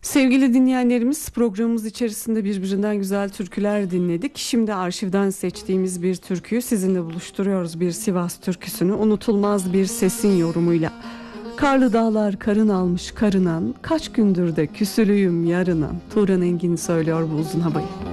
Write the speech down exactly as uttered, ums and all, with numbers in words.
Sevgili dinleyenlerimiz, programımız içerisinde birbirinden güzel türküler dinledik. Şimdi arşivden seçtiğimiz bir türküyü sizinle buluşturuyoruz. Bir Sivas türküsünü unutulmaz bir sesin yorumuyla. Karlı dağlar karın almış karınan, kaç gündür de küsülüyüm yarınan. Turan Engin söylüyor bu uzun havayı.